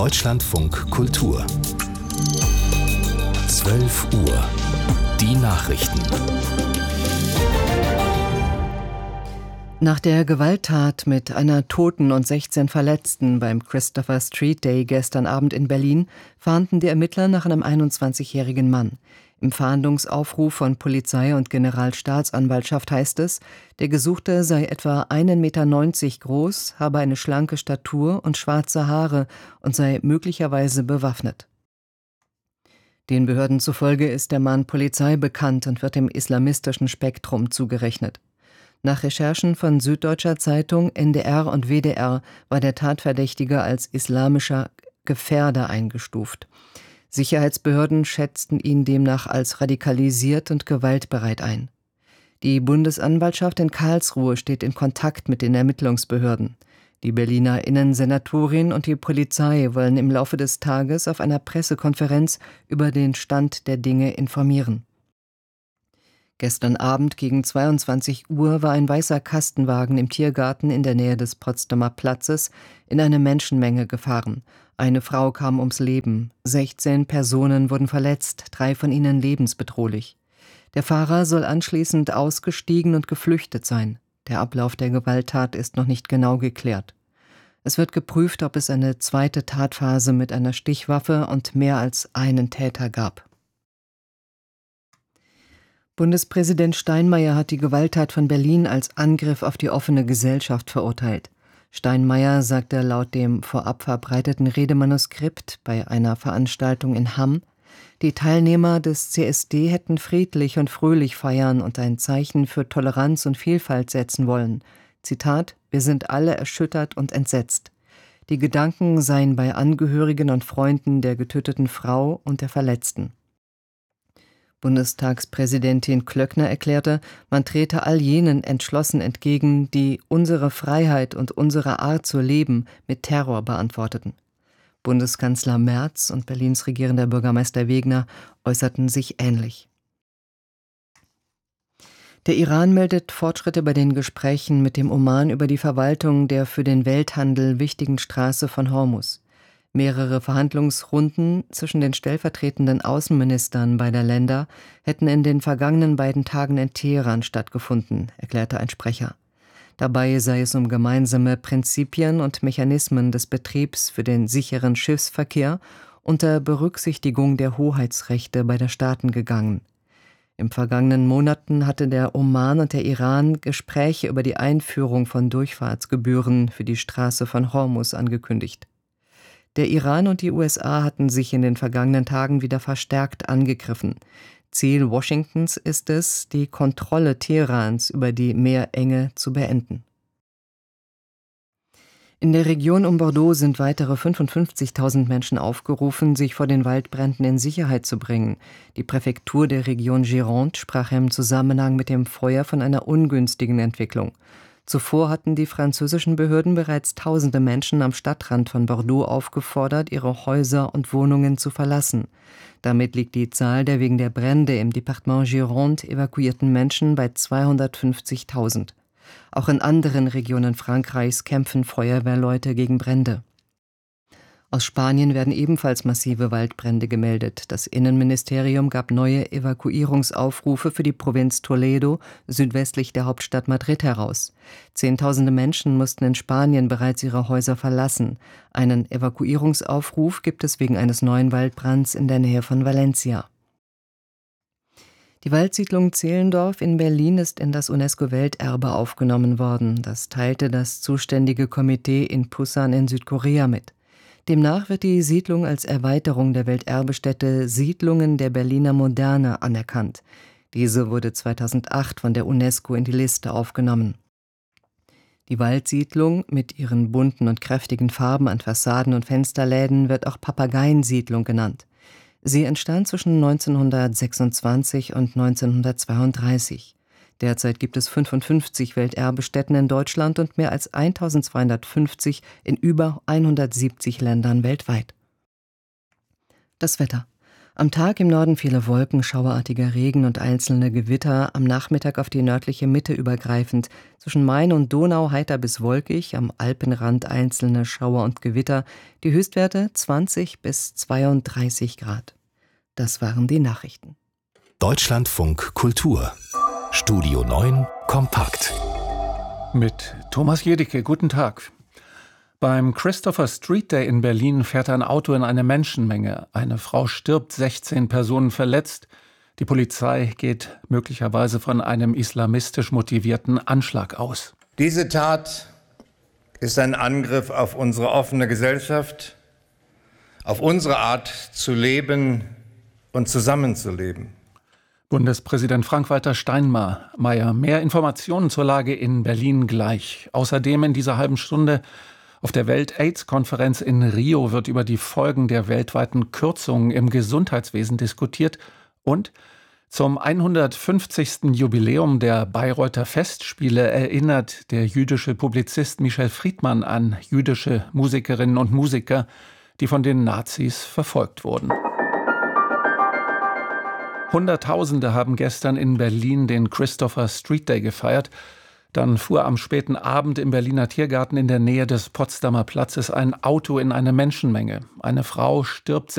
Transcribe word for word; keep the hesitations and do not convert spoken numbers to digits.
Deutschlandfunk Kultur. zwölf Uhr. Die Nachrichten. Nach der Gewalttat mit einer Toten und sechzehn Verletzten beim Christopher Street Day gestern Abend in Berlin fahnden die Ermittler nach einem einundzwanzigjährigen Mann. Im Fahndungsaufruf von Polizei und Generalstaatsanwaltschaft heißt es, der Gesuchte sei etwa ein Meter neunzig groß, habe eine schlanke Statur und schwarze Haare und sei möglicherweise bewaffnet. Den Behörden zufolge ist der Mann Polizei bekannt und wird dem islamistischen Spektrum zugerechnet. Nach Recherchen von Süddeutscher Zeitung, N D R und W D R war der Tatverdächtige als islamischer Gefährder eingestuft. Sicherheitsbehörden schätzten ihn demnach als radikalisiert und gewaltbereit ein. Die Bundesanwaltschaft in Karlsruhe steht in Kontakt mit den Ermittlungsbehörden. Die Berliner Innensenatorin und die Polizei wollen im Laufe des Tages auf einer Pressekonferenz über den Stand der Dinge informieren. Gestern Abend gegen zweiundzwanzig Uhr war ein weißer Kastenwagen im Tiergarten in der Nähe des Potsdamer Platzes in eine Menschenmenge gefahren. Eine Frau kam ums Leben, sechzehn Personen wurden verletzt, drei von ihnen lebensbedrohlich. Der Fahrer soll anschließend ausgestiegen und geflüchtet sein. Der Ablauf der Gewalttat ist noch nicht genau geklärt. Es wird geprüft, ob es eine zweite Tatphase mit einer Stichwaffe und mehr als einen Täter gab. Bundespräsident Steinmeier hat die Gewalttat von Berlin als Angriff auf die offene Gesellschaft verurteilt. Steinmeier sagte laut dem vorab verbreiteten Redemanuskript bei einer Veranstaltung in Hamm, die Teilnehmer des C S D hätten friedlich und fröhlich feiern und ein Zeichen für Toleranz und Vielfalt setzen wollen. Zitat: Wir sind alle erschüttert und entsetzt. Die Gedanken seien bei Angehörigen und Freunden der getöteten Frau und der Verletzten. Bundestagspräsidentin Klöckner erklärte, man trete all jenen entschlossen entgegen, die unsere Freiheit und unsere Art zu leben mit Terror beantworteten. Bundeskanzler Merz und Berlins regierender Bürgermeister Wegner äußerten sich ähnlich. Der Iran meldet Fortschritte bei den Gesprächen mit dem Oman über die Verwaltung der für den Welthandel wichtigen Straße von Hormuz. Mehrere Verhandlungsrunden zwischen den stellvertretenden Außenministern beider Länder hätten in den vergangenen beiden Tagen in Teheran stattgefunden, erklärte ein Sprecher. Dabei sei es um gemeinsame Prinzipien und Mechanismen des Betriebs für den sicheren Schiffsverkehr unter Berücksichtigung der Hoheitsrechte beider Staaten gegangen. Im vergangenen Monaten hatte der Oman und der Iran Gespräche über die Einführung von Durchfahrtsgebühren für die Straße von Hormuz angekündigt. Der Iran und die U S A hatten sich in den vergangenen Tagen wieder verstärkt angegriffen. Ziel Washingtons ist es, die Kontrolle Teherans über die Meerenge zu beenden. In der Region um Bordeaux sind weitere fünfundfünfzigtausend Menschen aufgerufen, sich vor den Waldbränden in Sicherheit zu bringen. Die Präfektur der Region Gironde sprach im Zusammenhang mit dem Feuer von einer ungünstigen Entwicklung. Zuvor hatten die französischen Behörden bereits tausende Menschen am Stadtrand von Bordeaux aufgefordert, ihre Häuser und Wohnungen zu verlassen. Damit liegt die Zahl der wegen der Brände im Departement Gironde evakuierten Menschen bei zweihundertfünfzigtausend. Auch in anderen Regionen Frankreichs kämpfen Feuerwehrleute gegen Brände. Aus Spanien werden ebenfalls massive Waldbrände gemeldet. Das Innenministerium gab neue Evakuierungsaufrufe für die Provinz Toledo, südwestlich der Hauptstadt Madrid, heraus. Zehntausende Menschen mussten in Spanien bereits ihre Häuser verlassen. Einen Evakuierungsaufruf gibt es wegen eines neuen Waldbrands in der Nähe von Valencia. Die Waldsiedlung Zehlendorf in Berlin ist in das UNESCO-Welterbe aufgenommen worden. Das teilte das zuständige Komitee in Pusan in Südkorea mit. Demnach wird die Siedlung als Erweiterung der Welterbestätte Siedlungen der Berliner Moderne anerkannt. Diese wurde zweitausendacht von der UNESCO in die Liste aufgenommen. Die Waldsiedlung mit ihren bunten und kräftigen Farben an Fassaden und Fensterläden wird auch Papageiensiedlung genannt. Sie entstand zwischen neunzehnhundertsechsundzwanzig und neunzehnhundertzweiunddreißig. Derzeit gibt es fünfundfünfzig Welterbestätten in Deutschland und mehr als eintausendzweihundertfünfzig in über hundertsiebzig Ländern weltweit. Das Wetter. Am Tag im Norden viele Wolken, schauerartiger Regen und einzelne Gewitter, am Nachmittag auf die nördliche Mitte übergreifend. Zwischen Main und Donau heiter bis wolkig, am Alpenrand einzelne Schauer und Gewitter. Die Höchstwerte zwanzig bis zweiunddreißig Grad. Das waren die Nachrichten. Deutschlandfunk Kultur. Studio neun kompakt. Mit Thomas Jedicke, guten Tag. Beim Christopher Street Day in Berlin fährt ein Auto in eine Menschenmenge. Eine Frau stirbt, sechzehn Personen verletzt. Die Polizei geht möglicherweise von einem islamistisch motivierten Anschlag aus. Diese Tat ist ein Angriff auf unsere offene Gesellschaft, auf unsere Art zu leben und zusammenzuleben. Bundespräsident Frank-Walter Steinmeier. Mehr Informationen zur Lage in Berlin gleich. Außerdem in dieser halben Stunde auf der Welt-AIDS-Konferenz in Rio wird über die Folgen der weltweiten Kürzungen im Gesundheitswesen diskutiert und zum hundertfünfzigsten Jubiläum der Bayreuther Festspiele erinnert der jüdische Publizist Michel Friedmann an jüdische Musikerinnen und Musiker, die von den Nazis verfolgt wurden. Hunderttausende haben gestern in Berlin den Christopher Street Day gefeiert. Dann fuhr am späten Abend im Berliner Tiergarten in der Nähe des Potsdamer Platzes ein Auto in eine Menschenmenge. Eine Frau stirbt